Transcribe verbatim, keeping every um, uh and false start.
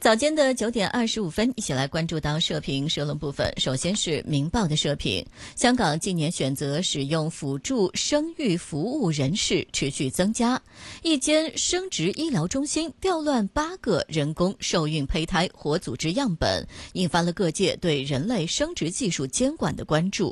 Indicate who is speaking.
Speaker 1: 早间的九点二十五分，一起来关注到社评社论部分。首先是《明报》的社评：香港近年选择使用辅助生育服务人士持续增加，一间生殖医疗中心调乱八个人工受孕胚胎活组织样本，引发了各界对人类生殖技术监管的关注。